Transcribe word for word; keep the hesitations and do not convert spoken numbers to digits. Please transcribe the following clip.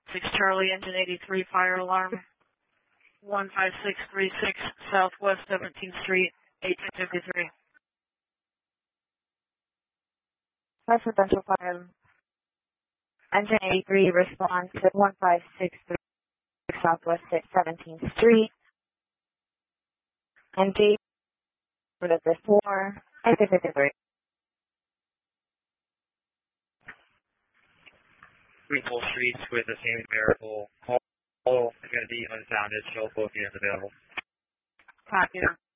six Charlie, engine eighty-three, fire alarm. one five six three six, Southwest seventeenth Street, eighteen fifty-three. Residential fire. Engine eighty-three responds to one five six three Southwest seventeenth Street. Engage for the four, eighteen fifty-three. Three full streets with the same variable. All is going to be unfounded, so both units available. Copy.